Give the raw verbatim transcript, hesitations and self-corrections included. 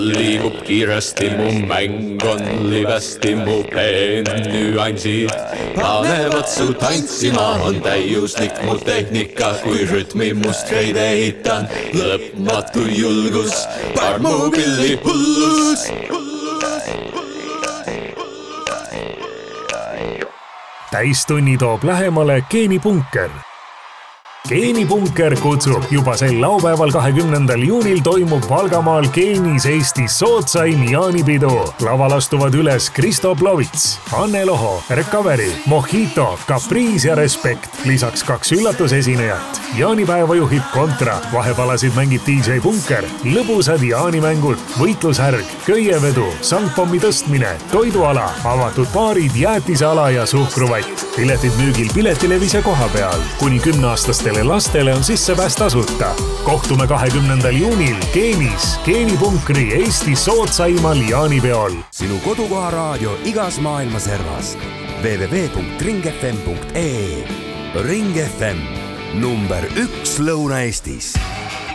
Liigub kiiresti mu mäng on libesti mu peen nüansid panevad su tantsima on täiuslik mu tehnika kui rütmi mustreid ehitan lõpmatu julgus parmupilli hullus Täistunni toob lähemale Geenipunker. Geenipunker kutsub juba sel laupäeval kahekümnendal juunil toimub Valgamaal Geenis Eestis sootsaim jaanipidu. Laval astuvad üles Kristo Plovits, Anne Loho, Recovery, Mojito, Caprice ja Respect. Lisaks kaks üllatusesinejat. Jaanipäeva juhib Kontra, vahepalasid mängib D J Punker, lõbusad jaanimängud, võitlushärg, köievedu, sangpommi tõstmine, toiduala, avatud baarid, jäätisala ja suhkruvatt. Piletid müügil Piletilevis koha peal. Kuni kümneaastastele lastele on sissepääs tasuta. Kohtume kahekümnendal juunil Geenis, Geenipunkri Eesti sootsaimal jaanipeol. Sinu kodukoha raadio igas maailma servas. w w w punkt ring f m punkt e e Ring F M, number üks Lõuna-Eestis.